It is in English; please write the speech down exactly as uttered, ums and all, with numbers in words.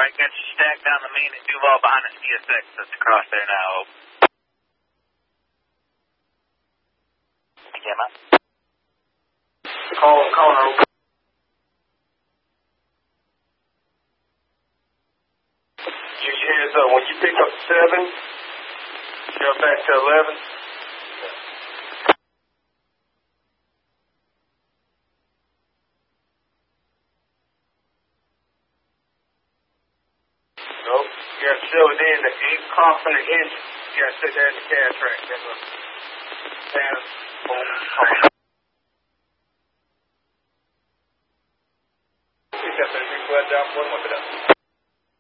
right, got you stacked down the main at Duval behind the C S X that's across there now. Yeah, man. Call, call her. Use your hands up. When you pick up seven, jump back to eleven. Nope. You got to show it in. The ink cough from the engine. You got to sit there in the cab track. That's a fan. Pick up that big blood down.